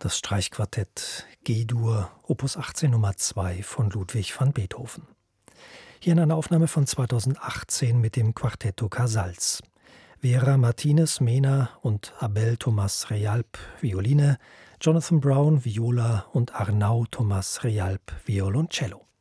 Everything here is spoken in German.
das Streichquartett G-Dur, Opus 18 Nummer 2 von Ludwig van Beethoven. Hier in einer Aufnahme von 2018 mit dem Quartetto Casals. Vera Martinez Mena und Abel Thomas Realp Violine, Jonathan Brown Viola und Arnau Thomas Realp Violoncello.